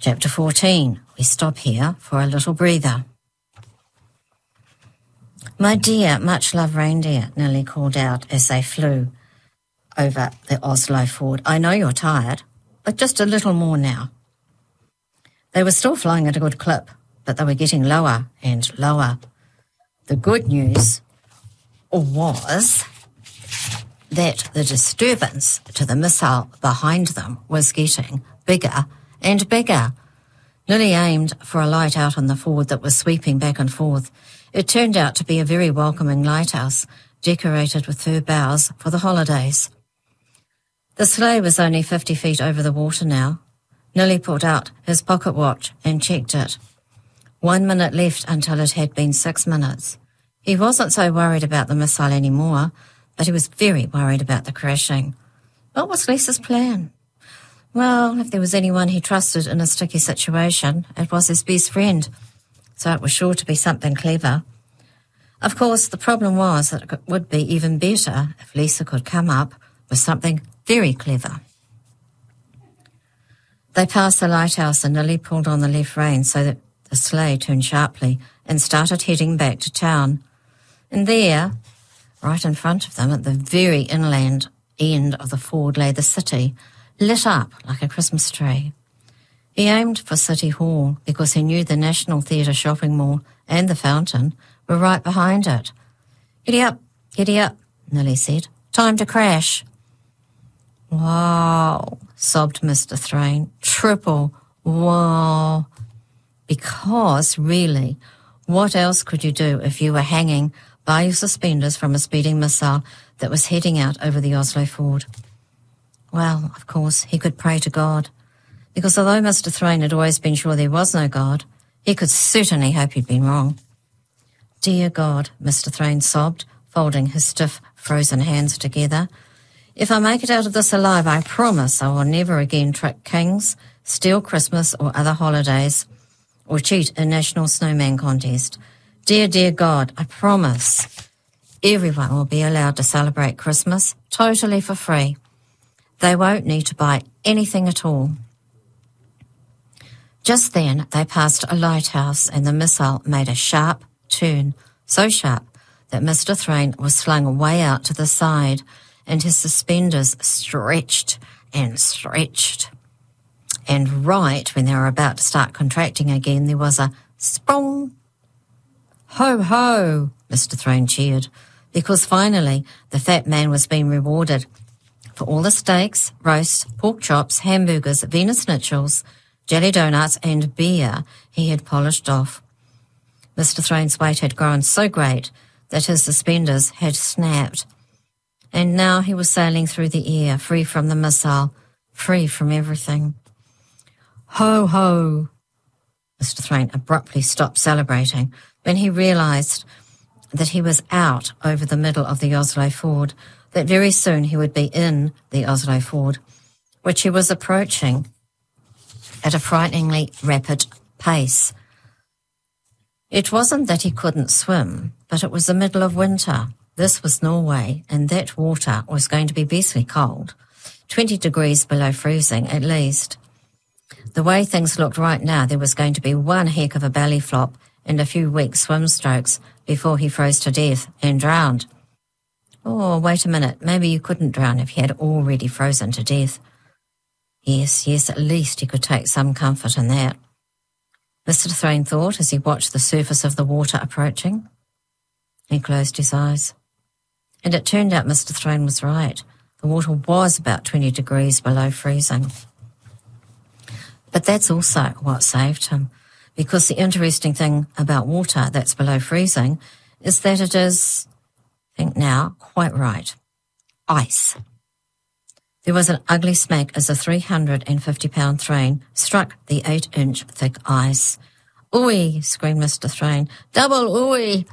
Chapter 14. We stop here for a little breather. "My dear, much-loved reindeer," Nili called out as they flew over the Oslo Ford. "I know you're tired, but just a little more now." They were still flying at a good clip, but they were getting lower and lower. The good news was that the disturbance to the missile behind them was getting bigger and bigger. Nili aimed for a light out on the Ford that was sweeping back and forth. It turned out to be a very welcoming lighthouse, decorated with fir boughs for the holidays. The sleigh was only 50 feet over the water now. Nili pulled out his pocket watch and checked it. 1 minute left until it had been 6 minutes. He wasn't so worried about the missile anymore, but he was very worried about the crashing. What was Lisa's plan? Well, if there was anyone he trusted in a sticky situation, it was his best friend, so it was sure to be something clever. Of course, the problem was that it would be even better if Lisa could come up with something very clever. They passed the lighthouse and Nili pulled on the left rein so that the sleigh turned sharply and started heading back to town. And there, right in front of them, at the very inland end of the Ford, lay the city, lit up like a Christmas tree. He aimed for City Hall because he knew the National Theatre shopping mall and the fountain were right behind it. Giddy up, Nili said. "Time to crash." "Wow," sobbed Mr. Thrain. "Triple wow." Because, really, what else could you do if you were hanging by your suspenders from a speeding missile that was heading out over the Oslo Ford? Well, of course, he could pray to God, because although Mr. Thrain had always been sure there was no God, he could certainly hope he'd been wrong. "Dear God," Mr. Thrain sobbed, folding his stiff, frozen hands together, "if I make it out of this alive, I promise I will never again trick kings, steal Christmas or other holidays, or cheat a national snowman contest. Dear, dear God, I promise everyone will be allowed to celebrate Christmas totally for free. They won't need to buy anything at all." Just then they passed a lighthouse and the missile made a sharp turn, so sharp that Mr. Thrain was slung way out to the side and his suspenders stretched and stretched. And right when they were about to start contracting again, there was a sprung. "Ho, ho," Mr. Thrain cheered, because finally the fat man was being rewarded for all the steaks, roasts, pork chops, hamburgers, Venus schnitzel, jelly donuts and beer he had polished off. Mr. Thrain's weight had grown so great that his suspenders had snapped, and now he was sailing through the air, free from the missile, free from everything. "Ho, ho." Mr. Thrain abruptly stopped celebrating when he realised that he was out over the middle of the Oslo Ford, that very soon he would be in the Oslo Ford, which he was approaching at a frighteningly rapid pace. It wasn't that he couldn't swim, but it was the middle of winter. This was Norway, and that water was going to be beastly cold, 20 degrees below freezing at least. The way things looked right now, there was going to be one heck of a belly flop and a few weak swim strokes before he froze to death and drowned. Oh, wait a minute, maybe you couldn't drown if you had already frozen to death. Yes, at least he could take some comfort in that. Mr. Thrain thought as he watched the surface of the water approaching. He closed his eyes. And it turned out Mr. Thrain was right. The water was about 20 degrees below freezing. But that's also what saved him, because the interesting thing about water that's below freezing is that it is, I think now, quite right, ice. There was an ugly smack as a 350-pound Thrain struck the 8-inch thick ice. "Ooey," screamed Mr. Thrain. "Double ooey."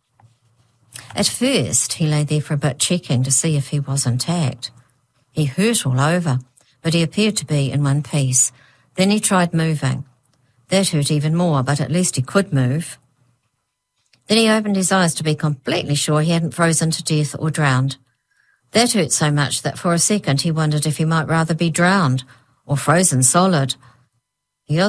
At first, he lay there for a bit, checking to see if he was intact. He hurt all over, but he appeared to be in one piece. Then he tried moving. That hurt even more, but at least he could move. Then he opened his eyes to be completely sure he hadn't frozen to death or drowned. That hurt so much that for a second he wondered if he might rather be drowned or frozen solid.